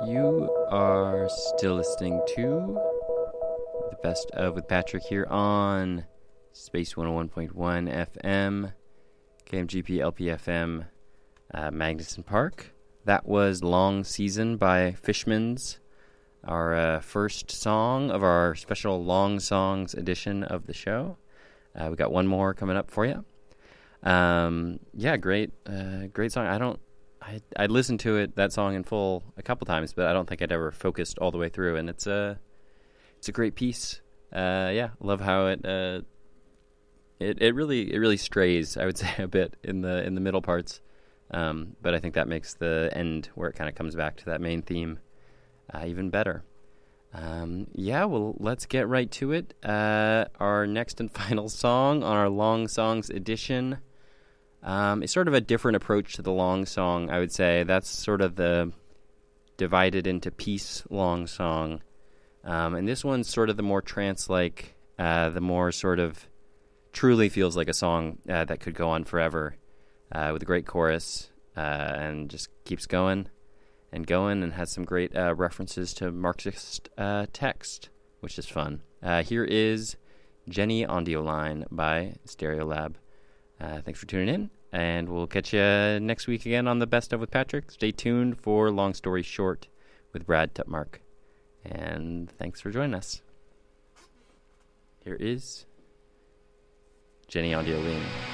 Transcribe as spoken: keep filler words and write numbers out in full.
You are still listening to the Best of with Patrick here on Space one oh one point one F M, K M G P L P F M, uh, Magnuson Park. That was Long Season by Fishmans, our uh, first song of our special Long Songs edition of the show. Uh, we got one more coming up for you. Um, yeah, great, uh, great song. I don't, I I listened to it that song in full a couple times, but I don't think I'd ever focused all the way through. And it's a, it's a great piece. Uh, yeah, love how it, uh, it it really it really strays, I would say, a bit in the in the middle parts. Um, but I think that makes the end where it kind of comes back to that main theme uh, even better. Um, yeah, well, let's get right to it. Uh, our next and final song on our Long Songs edition um, is sort of a different approach to the long song, I would say. That's sort of the divided into piece long song. Um, and this one's sort of the more trance-like, uh, the more sort of truly feels like a song uh, that could go on forever. Uh, with a great chorus, uh, and just keeps going and going and has some great uh, references to Marxist uh, text, which is fun. Uh, here is Jenny Audioline by Stereolab. Uh, thanks for tuning in, and we'll catch you next week again on the Best of with Patrick. Stay tuned for Long Story Short with Brad Tutmark, and thanks for joining us. Here is Jenny Audioline.